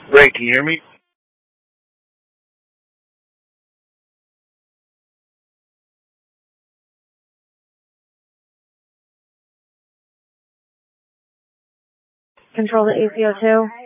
Ray, can you hear me? Control the ACO2.